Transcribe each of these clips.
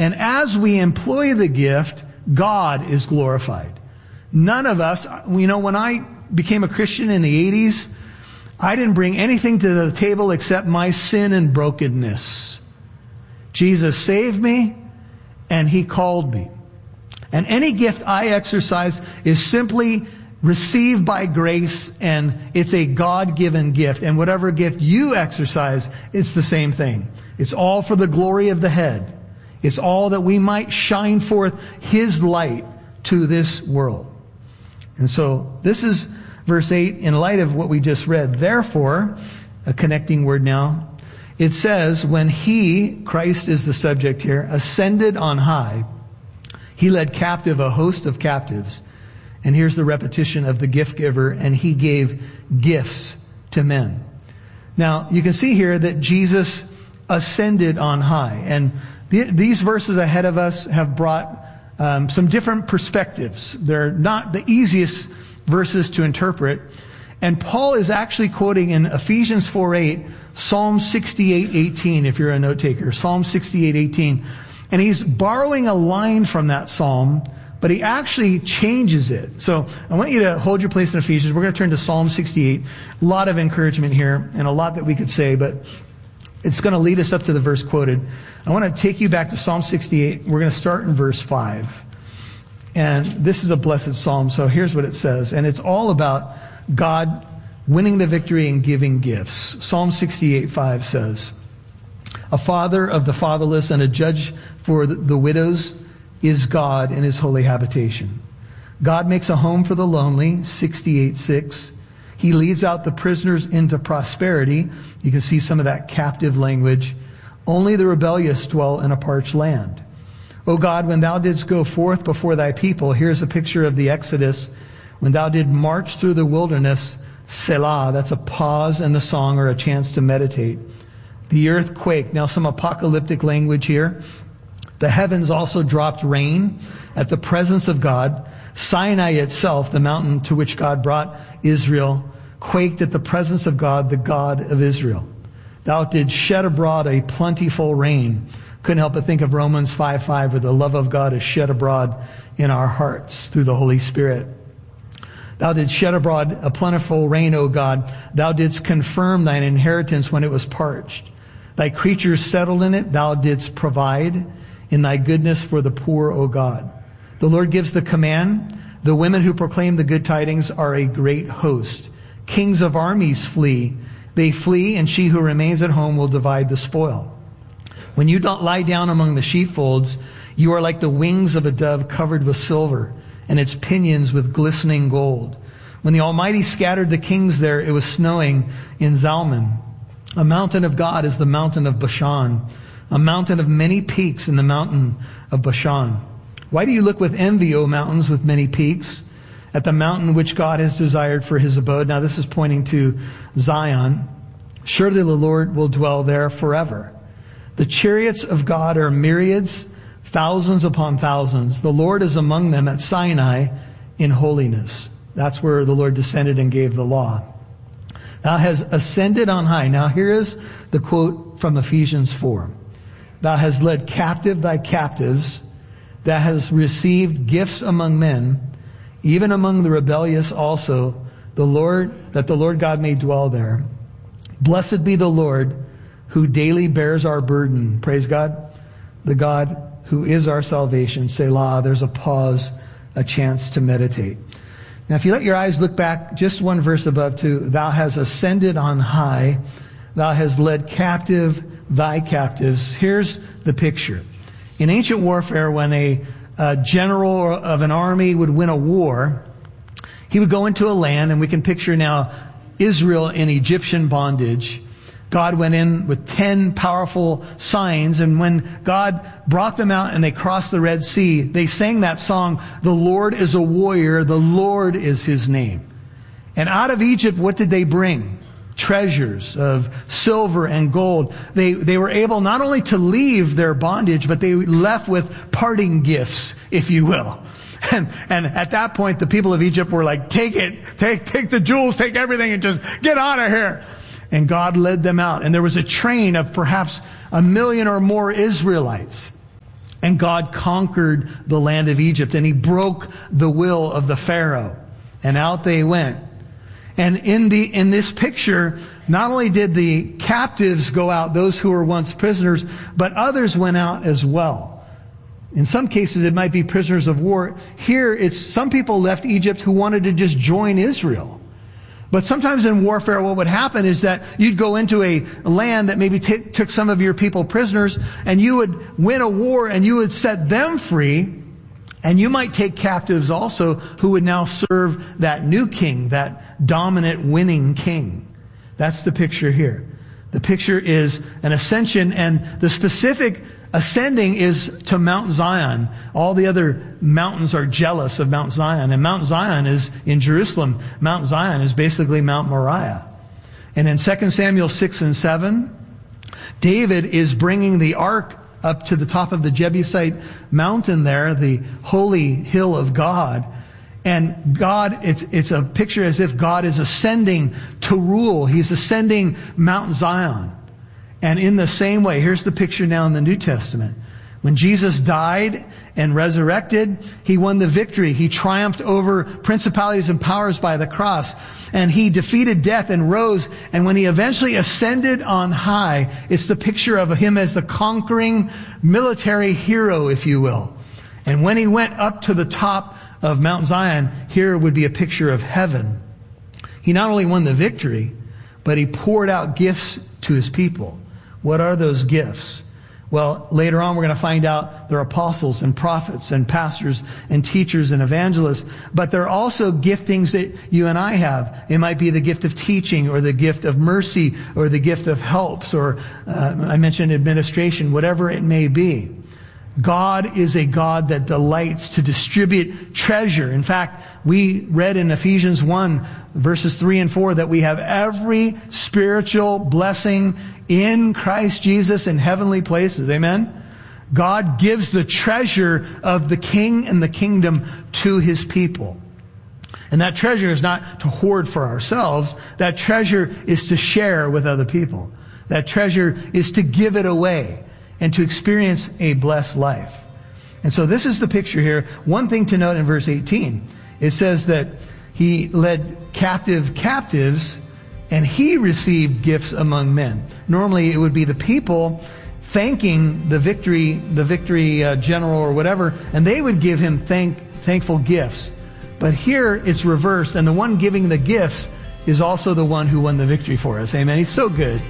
And as we employ the gift, God is glorified. None of us, when I became a Christian in the 80s, I didn't bring anything to the table except my sin and brokenness. Jesus saved me, and He called me. And any gift I exercise is simply received by grace, and it's a God-given gift. And whatever gift you exercise, it's the same thing. It's all for the glory of the head. It's all that we might shine forth His light to this world. And so this is verse 8 in light of what we just read. Therefore, a connecting word now, it says, when He, Christ is the subject here, ascended on high, He led captive a host of captives. And here's the repetition of the gift giver, and He gave gifts to men. Now, you can see here that Jesus ascended on high. And these verses ahead of us have brought some different perspectives. They're not the easiest verses to interpret. And Paul is actually quoting in Ephesians 4:8, Psalm 68:18, if you're a note taker, Psalm 68:18. And he's borrowing a line from that psalm, but he actually changes it. So I want you to hold your place in Ephesians. We're going to turn to Psalm 68. A lot of encouragement here and a lot that we could say, but it's going to lead us up to the verse quoted. I want to take you back to Psalm 68. We're going to start in verse 5. And this is a blessed psalm. So here's what it says. And it's all about God winning the victory and giving gifts. Psalm 68:5 says, a father of the fatherless and a judge for the widows is God in His holy habitation. God makes a home for the lonely, 68:6. He leads out the prisoners into prosperity. You can see some of that captive language. Only the rebellious dwell in a parched land. O God, when Thou didst go forth before Thy people, here's a picture of the Exodus. When Thou did march through the wilderness, Selah, that's a pause in the song or a chance to meditate. The earth quaked. Now some apocalyptic language here. The heavens also dropped rain at the presence of God. Sinai itself, the mountain to which God brought Israel, quaked at the presence of God, the God of Israel. Thou didst shed abroad a plentiful rain. Couldn't help but think of Romans 5:5, where the love of God is shed abroad in our hearts through the Holy Spirit. Thou didst shed abroad a plentiful rain, O God. Thou didst confirm Thine inheritance when it was parched. Thy creatures settled in it. Thou didst provide in Thy goodness for the poor, O God. The Lord gives the command. The women who proclaim the good tidings are a great host. Kings of armies flee. They flee, and she who remains at home will divide the spoil. When you don't lie down among the sheepfolds, you are like the wings of a dove covered with silver, and its pinions with glistening gold. When the Almighty scattered the kings there, it was snowing in Zalman. A mountain of God is the mountain of Bashan, a mountain of many peaks in the mountain of Bashan. Why do you look with envy, O mountains with many peaks, at the mountain which God has desired for His abode? Now this is pointing to Zion. Surely the Lord will dwell there forever. The chariots of God are myriads, thousands upon thousands. The Lord is among them at Sinai in holiness. That's where the Lord descended and gave the law. Thou hast ascended on high. Now here is the quote from Ephesians 4. Thou hast led captive thy captives. Thou hast received gifts among men, even among the rebellious also, that the Lord God may dwell there. Blessed be the Lord who daily bears our burden. Praise God. The God who is our salvation. Selah. There's a pause, a chance to meditate. Now, if you let your eyes look back just one verse above to, Thou hast ascended on high. Thou hast led captive thy captives. Here's the picture. In ancient warfare, when a general of an army would win a war, he would go into a land, and we can picture now Israel in Egyptian bondage. God went in with 10 powerful signs, and when God brought them out and they crossed the Red Sea, they sang that song, "The Lord is a warrior, the Lord is His name." And out of Egypt, what did they bring? Treasures of silver and gold. They were able not only to leave their bondage, but they left with parting gifts, if you will. And at that point, the people of Egypt were like, take it, take the jewels, take everything, and just get out of here. And God led them out. And there was a train of perhaps 1 million or more Israelites. And God conquered the land of Egypt, and he broke the will of the Pharaoh. And out they went. And in this picture, not only did the captives go out, those who were once prisoners, but others went out as well. In some cases, it might be prisoners of war. Here, it's some people left Egypt who wanted to just join Israel. But sometimes in warfare, what would happen is that you'd go into a land that maybe took some of your people prisoners, and you would win a war and you would set them free. And you might take captives also who would now serve that new king, that dominant winning king. That's the picture here. The picture is an ascension, and the specific ascending is to Mount Zion. All the other mountains are jealous of Mount Zion, and Mount Zion is in Jerusalem. Mount Zion is basically Mount Moriah. And in 2 Samuel 6 and 7, David is bringing the ark up to the top of the Jebusite mountain there, the holy hill of God. And God, it's a picture as if God is ascending to rule. He's ascending Mount Zion. And in the same way, here's the picture now in the New Testament. When Jesus died and resurrected, he won the victory. He triumphed over principalities and powers by the cross. And he defeated death and rose. And when he eventually ascended on high, it's the picture of him as the conquering military hero, if you will. And when he went up to the top of Mount Zion, here would be a picture of heaven. He not only won the victory, but he poured out gifts to his people. What are those gifts? Well, later on we're going to find out they're apostles and prophets and pastors and teachers and evangelists, but they're also giftings that you and I have. It might be the gift of teaching or the gift of mercy or the gift of helps or I mentioned administration, whatever it may be. God is a God that delights to distribute treasure. In fact, we read in Ephesians 1 verses 3 and 4 that we have every spiritual blessing in Christ Jesus in heavenly places. Amen? God gives the treasure of the King and the kingdom to his people. And that treasure is not to hoard for ourselves. That treasure is to share with other people. That treasure is to give it away and to experience a blessed life. And so this is the picture here. One thing to note in verse 18, it says that he led captives and he received gifts among men. Normally it would be the people thanking the victory general or whatever, and they would give him thankful gifts. But here it's reversed, and the one giving the gifts is also the one who won the victory for us. Amen. He's so good.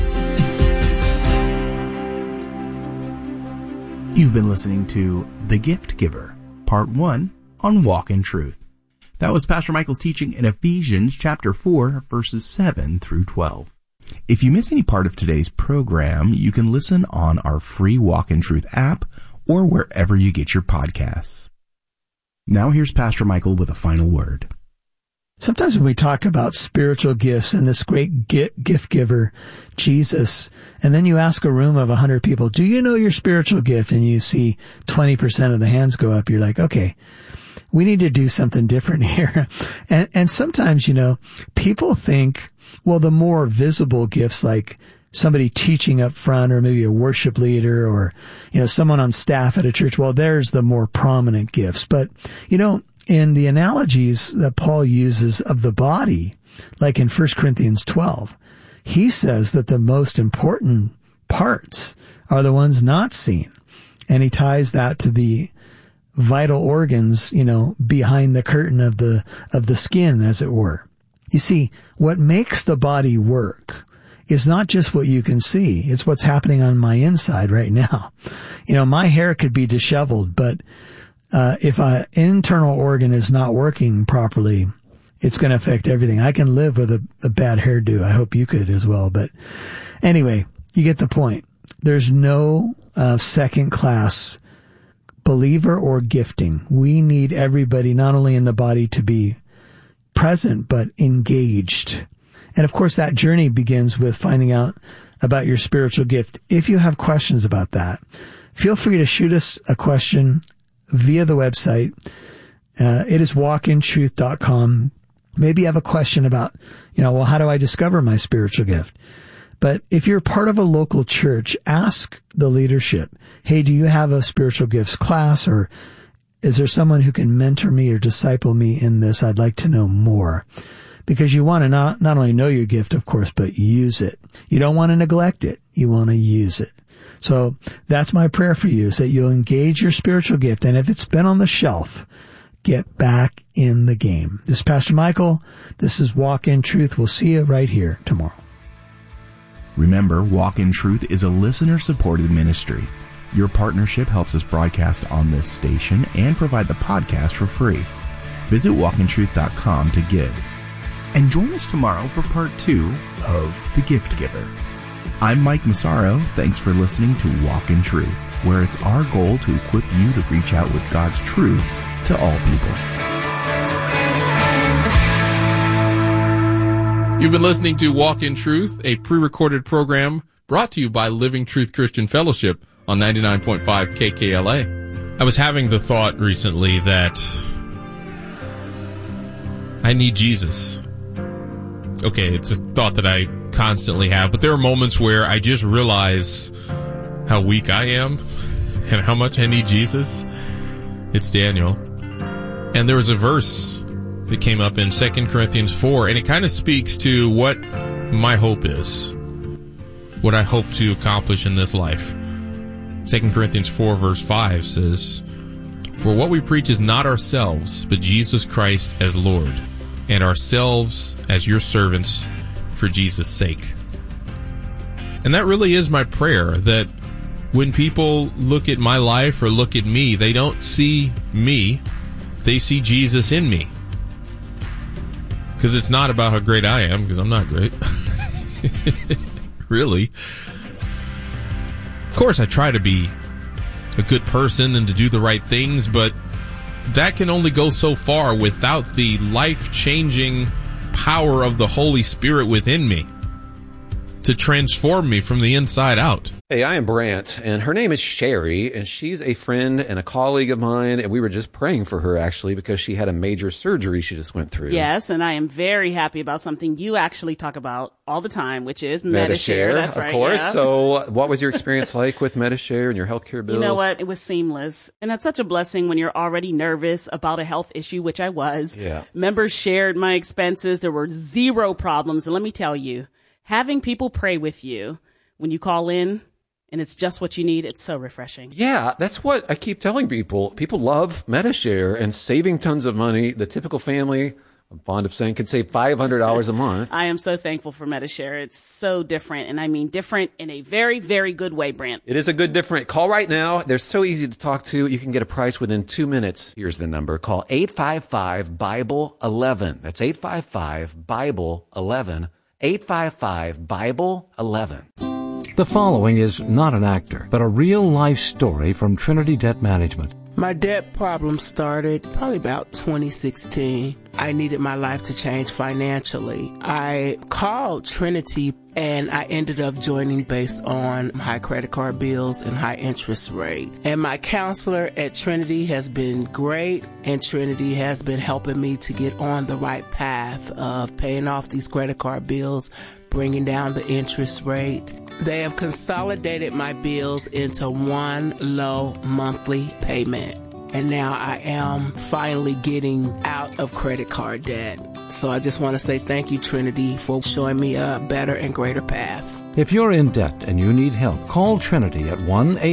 You've been listening to The Gift Giver, Part 1 on Walk in Truth. That was Pastor Michael's teaching in Ephesians chapter 4, verses 7 through 12. If you missed any part of today's program, you can listen on our free Walk in Truth app or wherever you get your podcasts. Now here's Pastor Michael with a final word. Sometimes when we talk about spiritual gifts and this great gift giver, Jesus, and then you ask a room of 100 people, do you know your spiritual gift? And you see 20% of the hands go up. You're like, okay, we need to do something different here. And sometimes, people think, well, the more visible gifts like somebody teaching up front or maybe a worship leader or, someone on staff at a church, well, there's the more prominent gifts. But, in the analogies that Paul uses of the body, like in 1 Corinthians 12, he says that the most important parts are the ones not seen. And he ties that to the vital organs, behind the curtain of the skin, as it were. You see, what makes the body work is not just what you can see. It's what's happening on my inside right now. My hair could be disheveled, but if an internal organ is not working properly, it's going to affect everything. I can live with a bad hairdo. I hope you could as well. But anyway, you get the point. There's no second class believer or gifting. We need everybody, not only in the body, to be present, but engaged. And of course, that journey begins with finding out about your spiritual gift. If you have questions about that, feel free to shoot us a question via the website. It is walkintruth.com. Maybe you have a question about, how do I discover my spiritual gift? But if you're part of a local church, ask the leadership, hey, do you have a spiritual gifts class, or is there someone who can mentor me or disciple me in this? I'd like to know more. Because you want to not only know your gift, of course, but use it. You don't want to neglect it. You want to use it. So that's my prayer for you, is that you'll engage your spiritual gift. And if it's been on the shelf, get back in the game. This is Pastor Michael. This is Walk in Truth. We'll see you right here tomorrow. Remember, Walk in Truth is a listener-supported ministry. Your partnership helps us broadcast on this station and provide the podcast for free. Visit walkintruth.com to give. And join us tomorrow for part 2 of The Gift Giver. I'm Mike Massaro. Thanks for listening to Walk in Truth, where it's our goal to equip you to reach out with God's truth to all people. You've been listening to Walk in Truth, a pre-recorded program brought to you by Living Truth Christian Fellowship on 99.5 KKLA. I was having the thought recently that I need Jesus. Okay, it's a thought that I constantly have, but there are moments where I just realize how weak I am and how much I need Jesus. It's Daniel. And there was a verse that came up in 2 Corinthians 4, and it kind of speaks to what my hope is, what I hope to accomplish in this life. 2 Corinthians 4 verse 5 says, "For what we preach is not ourselves, but Jesus Christ as Lord, and ourselves as your servants for Jesus' sake." And that really is my prayer, that when people look at my life or look at me, they don't see me, they see Jesus in me. Because it's not about how great I am, because I'm not great. Really. Of course, I try to be a good person and to do the right things, but that can only go so far without the life-changing power of the Holy Spirit within me to transform me from the inside out. Hey, I am Brant, and her name is Sherry, and she's a friend and a colleague of mine, and we were just praying for her, actually, because she had a major surgery she just went through. Yes, and I am very happy about something you actually talk about all the time, which is Medi-Share. That's right, of course. Yeah. So what was your experience like with Medi-Share and your healthcare bills? You know what? It was seamless. And that's such a blessing when you're already nervous about a health issue, which I was. Yeah. Members shared my expenses. There were zero problems. And let me tell you, having people pray with you when you call in and it's just what you need, it's so refreshing. Yeah, that's what I keep telling people. People love Medi-Share and saving tons of money. The typical family, I'm fond of saying, can save $500 a month. I am so thankful for Medi-Share. It's so different, and I mean different in a very, very good way, Brant. It is a good different. Call right now. They're so easy to talk to. You can get a price within 2 minutes. Here's the number. Call 855-BIBLE-11. That's 855-BIBLE-11. 855-BIBLE-11. The following is not an actor, but a real-life story from Trinity Debt Management. My debt problem started probably about 2016. I needed my life to change financially. I called Trinity and I ended up joining based on high credit card bills and high interest rate. And my counselor at Trinity has been great, and Trinity has been helping me to get on the right path of paying off these credit card bills, bringing down the interest rate. They have consolidated my bills into one low monthly payment. And now I am finally getting out of credit card debt. So I just want to say thank you, Trinity, for showing me a better and greater path. If you're in debt and you need help, call Trinity at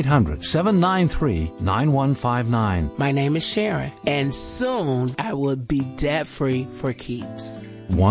1-800-793-9159. My name is Sharon, and soon I will be debt-free for keeps.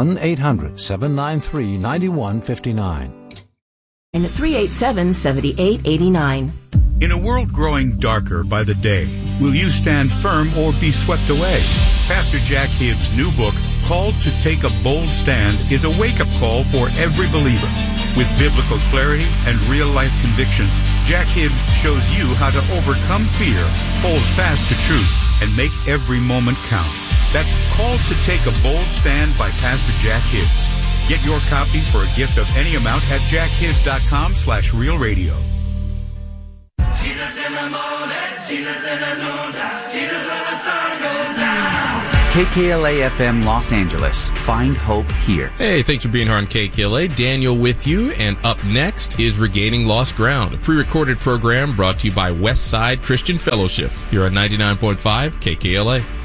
1-800-793-9159. And 387-7889. In a world growing darker by the day, will you stand firm or be swept away? Pastor Jack Hibbs' new book, Called to Take a Bold Stand, is a wake-up call for every believer. With biblical clarity and real-life conviction, Jack Hibbs shows you how to overcome fear, hold fast to truth, and make every moment count. That's Called to Take a Bold Stand by Pastor Jack Hibbs. Get your copy for a gift of any amount at jackhibbs.com/realradio. Jesus in the morning, Jesus in the noontime, Jesus when the sun goes down. KKLA FM Los Angeles. Find hope here. Hey, thanks for being here on KKLA. Daniel with you, and up next is Regaining Lost Ground, a pre-recorded program brought to you by Westside Christian Fellowship. You're on 99.5 KKLA.